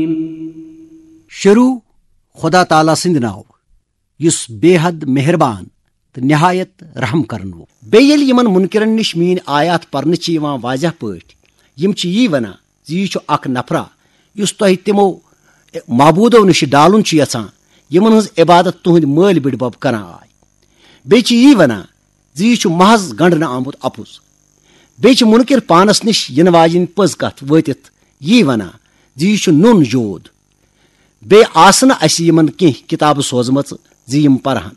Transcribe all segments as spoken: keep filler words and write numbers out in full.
शुरू खुदा ताला सिंद नाव युस बेहद मेहरबान तो निहायत रहम करन वो बेयल यमन मुनकिरन निश मीन आयात पर्न ची यवान वाजह पट यम ची यी वना जी छु अक नफरा युस तोह तिमो माबूदो निश डालुन ची यछान यमन हज इबादत तुहद मल बिडबब करान आय बे ची यी वना जी छु महज गंडन आमुत अपुज बे ची मुनकिर पानस निश इन वाजिन पज कथ वतित यी वना जी छु नुन जोद बे आसन अस यमन कें किताब सोजमच जी यम परहन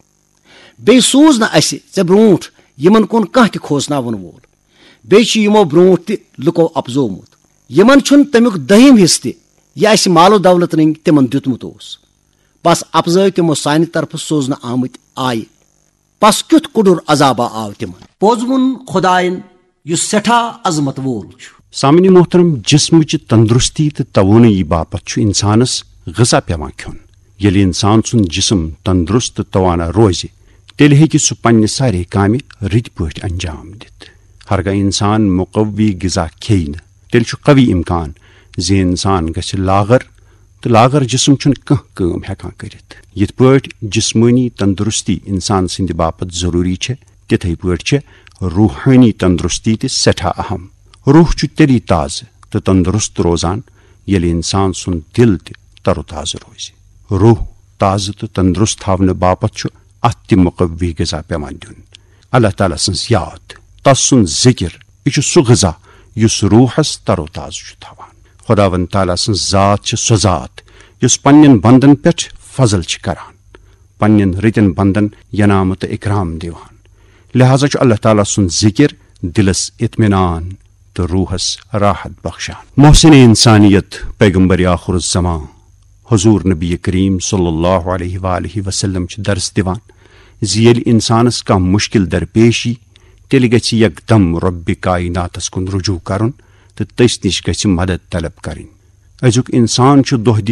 बे सूज न अस ऐ ब्रोट यमन कुन कह त खोसनावन वोल बे छु यमो ब्रोट त लुको अपजोमुत यमन छुन तमिक दहिम हिस्स त यह अस मालो दौलत रंग तिमन दितमुत ओस बस अपजो तिमो सानि तरफ सोजन आमुत आय पस क्युत कुडुर अजाबा आव तिमन पोजमुन खुदायन युस सेठा अजमत वोल छु। सामनी मोहतरम जिस्मच तंदुरुस्ती तो तवानी बापत इंसानस ग़ज़ा पेवान खियोन यदि इंसान सुन जिस्म तंदुरुस्त तवाना रोज तेल हेकि सु पन्ने सारे कामि रित पट अंजाम दित हरगा इंसान मुकव्वी ग़ज़ा खेय न तेल छु कवी इम्कान जे इंसान गछ लागर तो लागर जिस्म छुन कह काम हेकान करित यित पट जिस्मानी तंदुरुस्ती इंसान सिंद बापत जरूरी छे तिथै पट छे रूहानी तंदुरुस्ती ते सेठा अहम रूह छु तेली ताज तो तंदुरुस्त रोजान यदि इंसान सुन दिल त तरोताज रोज रूह ताज तो तंदुरुस्त थावन बापत छु अति मुकव्वी ग़ज़ा पेवान दिन अल्लाह ताला सन्स याद तस सुन जिक्र यह सु ग़ज़ा युस रूहस तरोताज छु थावान खुदावन ताला सन्स जात छ सो जात युस पन्नन बंदन पेठ फजल छ करान पन्नन रितन बंदन यनाम तो इकराम दिवान लिहाजा छु अल्लाह ताला सुन जिक्र दिलस इत्मीनान तो रूहस राहत बख्शान मोहसिन इंसानियत पैगंबर आखिर ज़मां हुजूर नबी करीम सल्लल्लाहु अलैहि वालैहि वसल्लम च दर्स दिवान ज़ियल इंसानस का मुश्किल दरपेशी तेल गछ यकदम रब्बि कायनातस कुन रुजू करन तो तस निश गछ मदद तलब करिन अजुक इंसान च दोह